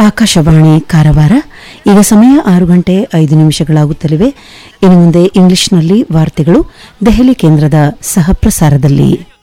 ಆಕಾಶವಾಣಿ ಕಾರವಾರ. ಈಗ ಸಮಯ 6:05 ಇನ್ನು ಮುಂದೆ ಇಂಗ್ಲಿಷ್ನಲ್ಲಿ ವಾರ್ತೆಗಳು ದೆಹಲಿ ಕೇಂದ್ರದ ಸಹ ಪ್ರಸಾರದಲ್ಲಿ.